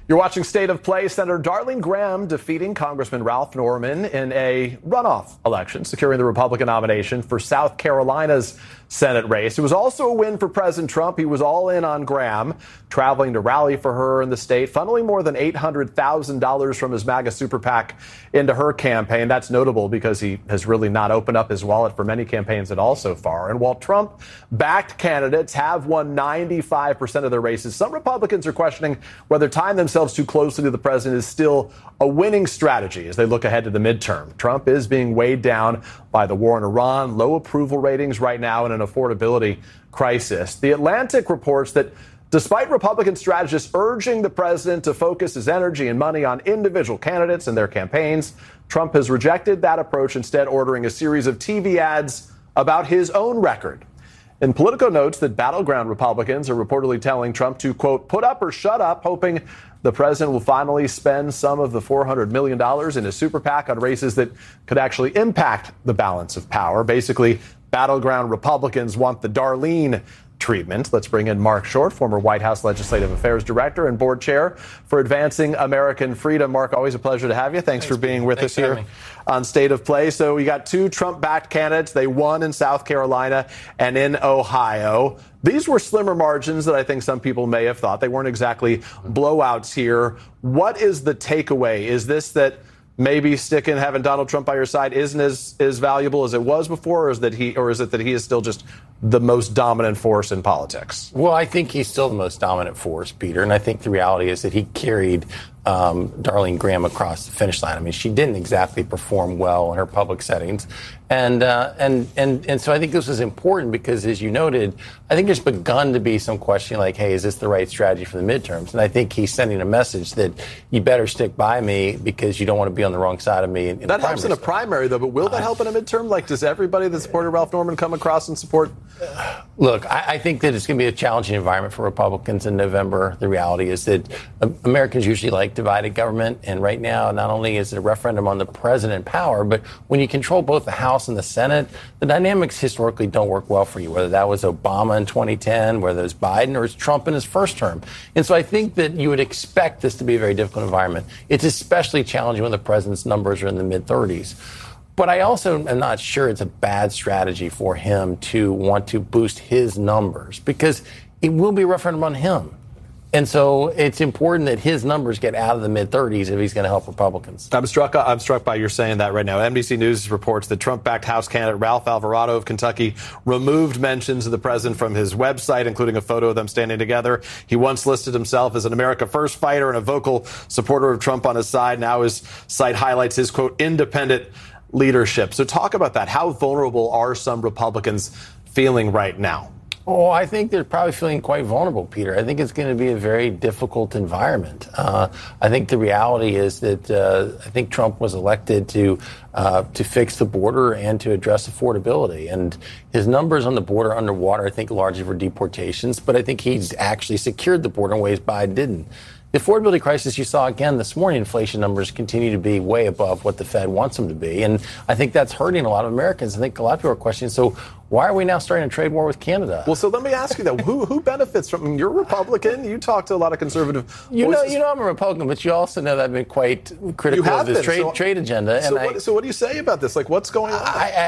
You're watching State of Play. Senator Darlene Graham defeating Congressman Ralph Norman in a runoff election, securing the Republican nomination for South Carolina's Senate race. It was also a win for President Trump. He was all in on Graham, traveling to rally for her in the state, funneling more than $800,000 from his MAGA super PAC into her campaign. That's notable because he has really not opened up his wallet for many campaigns at all so far. And while Trump-backed candidates have won 95% of their races, some Republicans are questioning whether tying themselves too closely to the president is still a winning strategy as they look ahead to the midterm. Trump is being weighed down by the war in Iran, low approval ratings right now, and an affordability crisis. The Atlantic reports that despite Republican strategists urging the president to focus his energy and money on individual candidates and their campaigns, Trump has rejected that approach, instead ordering a series of TV ads about his own record. And Politico notes that battleground Republicans are reportedly telling Trump to, quote, put up or shut up, hoping the president will finally spend some of the $400 million in his super PAC on races that could actually impact the balance of power. Basically, battleground Republicans want the Darlene treatment. Let's bring in Mark Short, former White House Legislative Affairs Director and Board Chair for Advancing American Freedom. Mark, always a pleasure to have you. Thanks for being with us here on State of Play. So we got two Trump-backed candidates. They won in South Carolina and in Ohio. These were slimmer margins that I think some people may have thought. They weren't exactly blowouts here. What is the takeaway? Is this that maybe having Donald Trump by your side isn't as valuable as it was before, or is it that he is still just the most dominant force in politics? Well, I think he's still the most dominant force, Peter. And I think the reality is that he carried Darlene Graham across the finish line. I mean, she didn't exactly perform well in her public settings. And so I think this is important because, as you noted, I think there's begun to be some questioning like, hey, is this the right strategy for the midterms? And I think he's sending a message that you better stick by me because you don't want to be on the wrong side of me. That helps in a primary, though, but will that help in a midterm? Like, does everybody that supported Ralph Norman come across and support? Look, I think that it's going to be a challenging environment for Republicans in November. The reality is that Americans usually like divided government. And right now, not only is it a referendum on the president power, but when you control both the House and the Senate, the dynamics historically don't work well for you, whether that was Obama in 2010, whether it was Biden or it's Trump in his first term. And so I think that you would expect this to be a very difficult environment. It's especially challenging when the president's numbers are in the mid-30s. But I also am not sure it's a bad strategy for him to want to boost his numbers because it will be a referendum on him. And so it's important that his numbers get out of the mid-30s if he's going to help Republicans. I'm struck by your saying that right now. NBC News reports that Trump-backed House candidate Ralph Alvarado of Kentucky removed mentions of the president from his website, including a photo of them standing together. He once listed himself as an America First fighter and a vocal supporter of Trump on his side. Now his site highlights his, quote, independent leadership. So talk about that. How vulnerable are some Republicans feeling right now? Oh, I think they're probably feeling quite vulnerable, Peter. I think it's going to be a very difficult environment. I think the reality is that I think Trump was elected to fix the border and to address affordability. And his numbers on the border underwater, I think, largely for deportations. But I think he's actually secured the border in ways Biden didn't. The affordability crisis you saw again this morning, inflation numbers continue to be way above what the Fed wants them to be. And I think that's hurting a lot of Americans. I think a lot of people are questioning, so why are we now starting a trade war with Canada? Well, so let me ask you that. Who benefits from it? You're a Republican. You talk to a lot of conservative voices. You know I'm a Republican, but you also know that I've been quite critical of this trade agenda. So what do you say about this? Like, what's going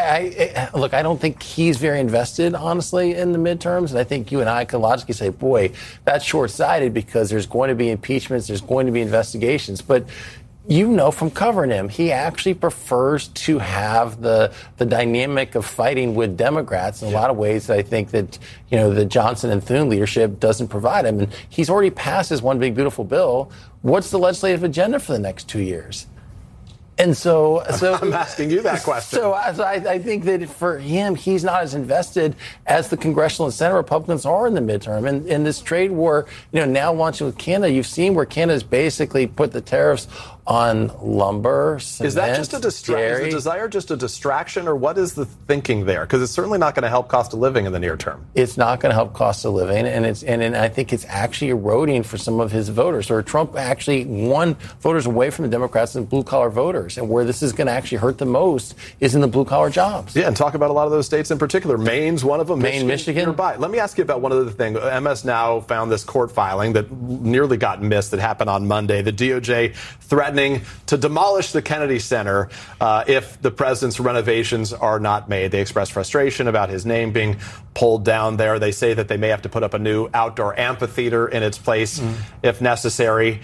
on? Look, I don't think he's very invested, honestly, in the midterms. And I think you and I can logically say, boy, that's short-sighted because there's going to be impeachments, there's going to be investigations. But you know from covering him, he actually prefers to have the dynamic of fighting with Democrats in a lot of ways that I think that, the Johnson and Thune leadership doesn't provide him. And he's already passed his one big beautiful bill. What's the legislative agenda for the next 2 years? And so I'm asking you that question. So I think that for him, he's not as invested as the congressional and Senate Republicans are in the midterm. And in this trade war, now launching with Canada, you've seen where Canada's basically put the tariffs on lumber, cement, is that just a distraction? Is the desire just a distraction, or what is the thinking there? Because it's certainly not going to help cost of living in the near term. It's not going to help cost of living, and I think it's actually eroding for some of his voters. Or Trump actually won voters away from the Democrats and blue-collar voters, and where this is going to actually hurt the most is in the blue-collar jobs. Yeah, and talk about a lot of those states in particular. Maine's one of them. Michigan. Nearby. Let me ask you about one other thing. MS Now found this court filing that nearly got missed that happened on Monday. The DOJ threatening to demolish the Kennedy Center if the president's renovations are not made. They expressed frustration about his name being pulled down there. They say that they may have to put up a new outdoor amphitheater in its place if necessary.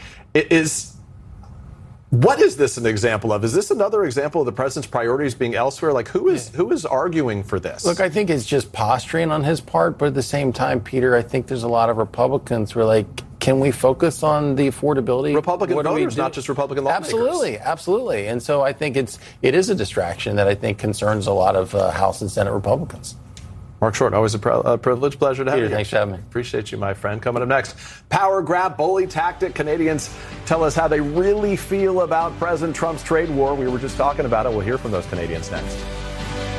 What is this an example of? Is this another example of the president's priorities being elsewhere? Like, who is arguing for this? Look, I think it's just posturing on his part. But at the same time, Peter, I think there's a lot of Republicans who are like, can we focus on the affordability? Republican voters, not just Republican lawmakers. Absolutely. And so I think it is a distraction that I think concerns a lot of House and Senate Republicans. Mark Short, always a privilege, pleasure to have you. Thanks for having me. Appreciate you, my friend. Coming up next, power grab, bully tactic. Canadians tell us how they really feel about President Trump's trade war. We were just talking about it. We'll hear from those Canadians next.